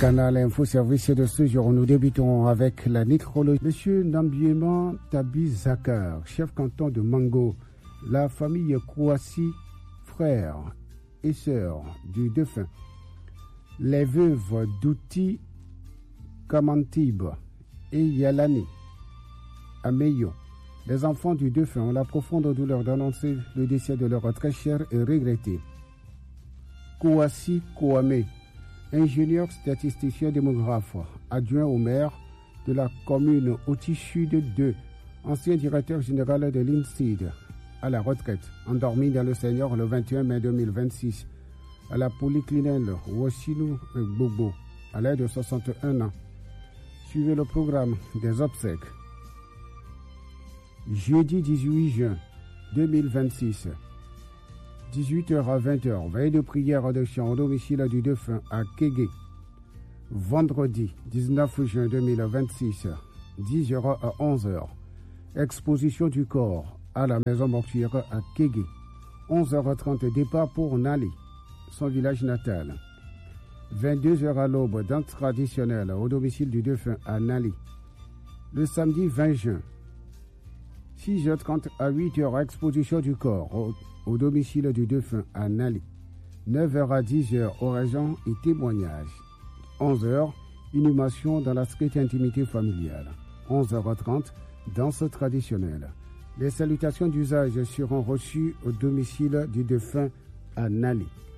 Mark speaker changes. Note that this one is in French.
Speaker 1: Canal Info Service de ce jour. Nous débutons avec la nécrologie. Monsieur Nambiema Tabi Zakar, chef canton de Mango, la famille Kouassi, frères et sœurs du défunt, les veuves d'Outi Kamantib et Yalani Ameyo, les enfants du défunt ont la profonde douleur d'annoncer le décès de leur très cher et regretté Kouassi Kouame, ingénieur statisticien démographe, adjoint au maire de la commune Outi-Sud 2, ancien directeur général de l'INSEAD, à la retraite, endormi dans le Seigneur le 21 mai 2026, à la polyclinique Woshinou Bobo, à l'âge de 61 ans. Suivez le programme des obsèques. Jeudi 18 juin 2026, 18h à 20h, veille de prière de chant au domicile du défunt à Kégué. Vendredi 19 juin 2026, 10h à 11h, exposition du corps à la maison mortuaire à Kégué. 11h30, départ pour Nali, son village natal. 22h à l'aube, danse traditionnelle au domicile du défunt à Nali. Le samedi 20 juin, 6h30 à 8h, exposition du corps au domicile du défunt à Nali. 9h à 10h, oraison et témoignage. 11h, inhumation dans la stricte intimité familiale. 11h30, danse traditionnelle. Les salutations d'usage seront reçues au domicile du défunt à Nali.